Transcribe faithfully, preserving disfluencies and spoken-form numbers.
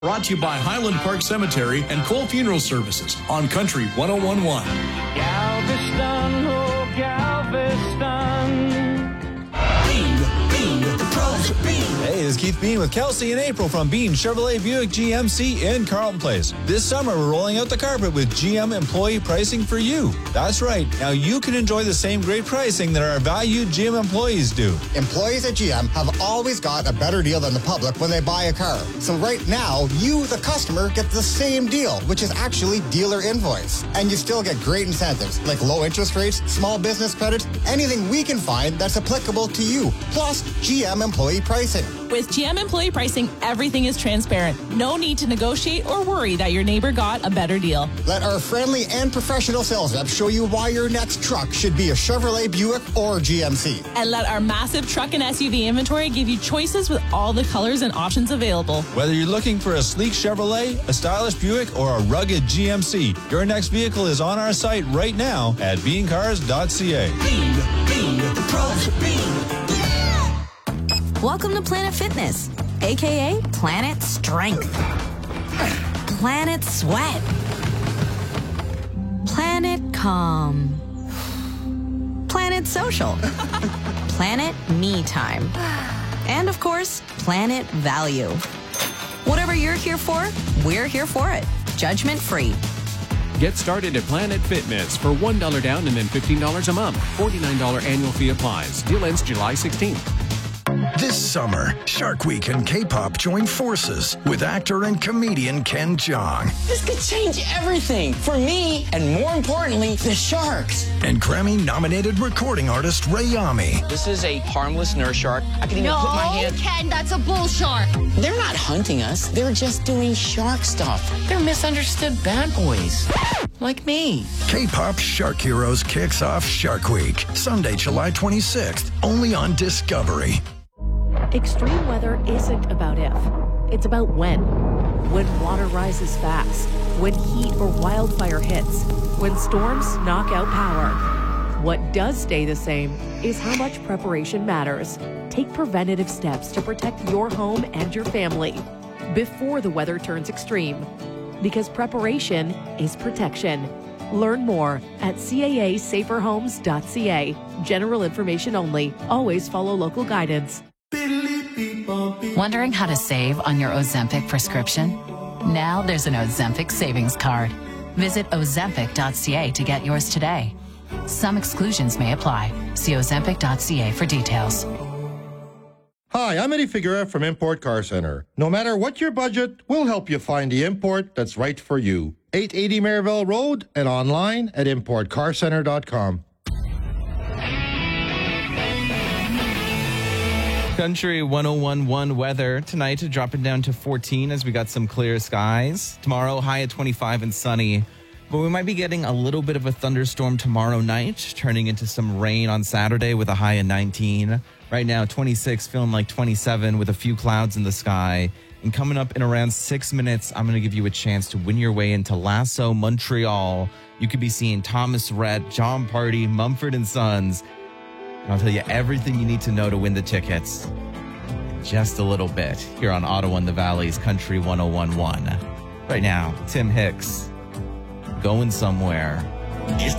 Brought to you by Highland Park Cemetery and Cole Funeral Services on Country one oh one point one. Galveston, oh Galveston. Bean, Bean, the pros of Bean. Hey, this is Keith Bean with Kelsey and April from Bean Chevrolet Buick G M C in Carlton Place. This summer, we're rolling out the carpet with G M employee pricing for you. That's right. Now you can enjoy the same great pricing that our valued G M employees do. Employees at G M have always got a better deal than the public when they buy a car. So right now, you, the customer, get the same deal, which is actually dealer invoice. And you still get great incentives like low interest rates, small business credits, anything we can find that's applicable to you. Plus, G M employee pricing. With G M employee pricing, everything is transparent. No need to negotiate or worry that your neighbor got a better deal. Let our friendly and professional sales reps show you why your next truck should be a Chevrolet Buick or G M C. And let our massive truck and S U V inventory give you choices with all the colors and options available. Whether you're looking for a sleek Chevrolet, a stylish Buick, or a rugged G M C, your next vehicle is on our site right now at bean cars dot c a. Bean, Bean, the pros of Bean. Welcome to Planet Fitness, a k a. Planet Strength, Planet Sweat, Planet Calm, Planet Social, Planet Me Time, and of course, Planet Value. Whatever you're here for, we're here for it. Judgment free. Get started at Planet Fitness for one dollar down and then fifteen dollars a month. forty-nine dollars annual fee applies. Deal ends July sixteenth. This summer, Shark Week and K-pop join forces with actor and comedian Ken Jeong. This could change everything for me and, more importantly, the Sharks. And Grammy-nominated recording artist Rayami. This is a harmless nurse shark. I can even no, put my hand... Ken, that's a bull shark. They're not hunting us. They're just doing shark stuff. They're misunderstood bad boys. Like me. K-pop Shark Heroes kicks off Shark Week, Sunday, July twenty-sixth, only on Discovery. Extreme weather isn't about if, it's about when. When water rises fast, when heat or wildfire hits, when storms knock out power. What does stay the same is how much preparation matters. Take preventative steps to protect your home and your family before the weather turns extreme. Because preparation is protection. Learn more at C A A safer homes dot c a. General information only. Always follow local guidance. Wondering how to save on your Ozempic prescription? Now there's an Ozempic savings card. Visit ozempic dot c a to get yours today. Some exclusions may apply. See ozempic dot c a for details. Hi, I'm Eddie Figueroa from Import Car Center. No matter what your budget, we'll help you find the import that's right for you. eight eighty Maryville Road and online at import car center dot com. Country one oh one point one weather tonight, dropping down to fourteen as we got some clear skies. Tomorrow, high at twenty-five and sunny. But we might be getting a little bit of a thunderstorm tomorrow night, turning into some rain on Saturday with a high of nineteen. Right now, twenty-six, feeling like twenty-seven with a few clouds in the sky. And coming up in around six minutes, I'm going to give you a chance to win your way into Lasso Montreal. You could be seeing Thomas Rhett, John Party, Mumford and Sons. And I'll tell you everything you need to know to win the tickets in just a little bit here on Ottawa and the Valley's Country one oh one point one. Right now, Tim Hicks, Going Somewhere. It's